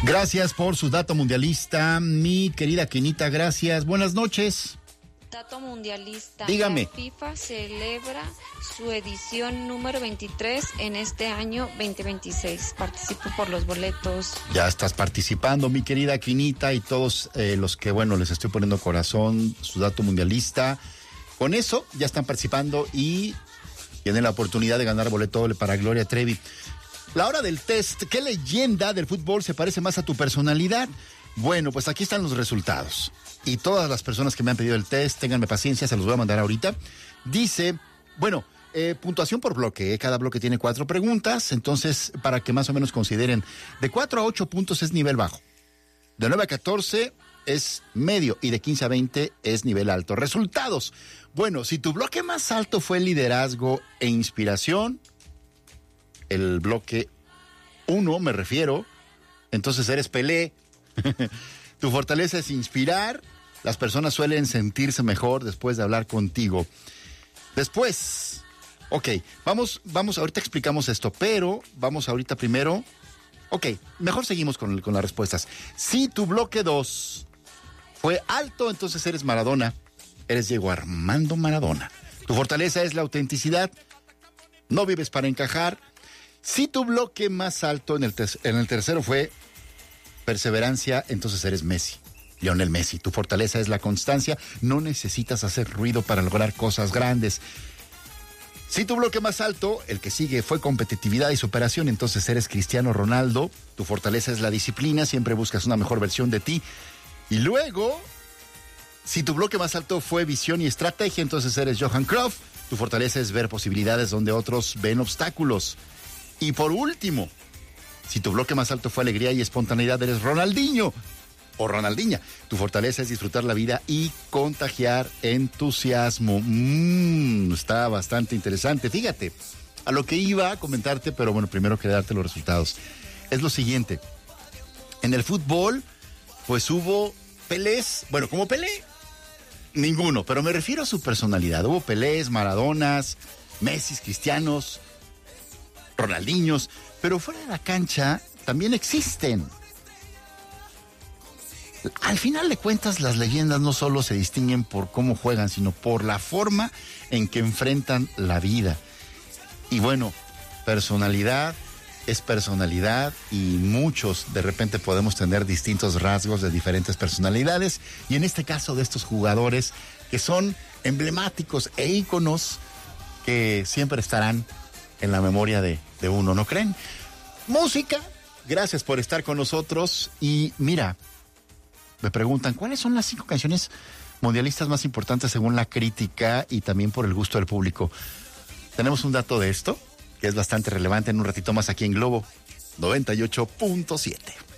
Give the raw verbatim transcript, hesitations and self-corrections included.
Gracias por su dato mundialista, mi querida Kenita, gracias. Buenas noches. Dato mundialista. Dígame. La FIFA celebra su edición número veintitrés en este año veinte veintiséis. Participo por los boletos. Ya estás participando, mi querida Quinita, y todos eh, los que, bueno, les estoy poniendo corazón, su dato mundialista. Con eso ya están participando y tienen la oportunidad de ganar boleto doble para Gloria Trevi. La hora del test, ¿qué leyenda del fútbol se parece más a tu personalidad? Bueno, pues aquí están los resultados. Y todas las personas que me han pedido el test, ténganme paciencia, se los voy a mandar ahorita. Dice, bueno, eh, puntuación por bloque, ¿eh? Cada bloque tiene cuatro preguntas, entonces para que más o menos consideren, de cuatro a ocho puntos es nivel bajo, de nueve a catorce es medio y de quince a veinte es nivel alto. Resultados, bueno, si tu bloque más alto fue liderazgo e inspiración, el bloque uno me refiero, entonces eres Pelé. Tu fortaleza es inspirar. Las personas suelen sentirse mejor después de hablar contigo. Después, ok, vamos, vamos, ahorita explicamos esto, pero vamos ahorita primero. Ok, mejor seguimos con, con las respuestas. Si tu bloque dos fue alto, entonces eres Maradona. Eres Diego Armando Maradona. Tu fortaleza es la autenticidad. No vives para encajar. Si tu bloque más alto en el, te- en el tercero fue perseverancia, entonces eres Messi, Lionel Messi. Tu fortaleza es la constancia. No necesitas hacer ruido para lograr cosas grandes. Si tu bloque más alto, el que sigue, fue competitividad y superación, entonces eres Cristiano Ronaldo. Tu fortaleza es la disciplina. Siempre buscas una mejor versión de ti. Y luego, si tu bloque más alto fue visión y estrategia, entonces eres Johan Cruyff. Tu fortaleza es ver posibilidades donde otros ven obstáculos. Y por último, si tu bloque más alto fue alegría y espontaneidad, eres Ronaldinho o Ronaldinha. Tu fortaleza es disfrutar la vida y contagiar entusiasmo. Mmm, está bastante interesante. Fíjate, a lo que iba a comentarte, pero bueno, primero quería darte los resultados. Es lo siguiente. En el fútbol, pues hubo Pelés. Bueno, como Pelé, ninguno, pero me refiero a su personalidad. Hubo Pelés, Maradonas, Messi, Cristianos, Ronaldinhos, pero fuera de la cancha también existen. Al final de cuentas, las leyendas no solo se distinguen por cómo juegan, sino por la forma en que enfrentan la vida. Y bueno, personalidad es personalidad y muchos de repente podemos tener distintos rasgos de diferentes personalidades. Y en este caso de estos jugadores que son emblemáticos e íconos que siempre estarán en la memoria de, de uno, ¿no creen? Música, gracias por estar con nosotros. Y mira, me preguntan, ¿cuáles son las cinco canciones mundialistas más importantes según la crítica y también por el gusto del público? Tenemos un dato de esto, que es bastante relevante en un ratito más aquí en Globo noventa y ocho punto siete.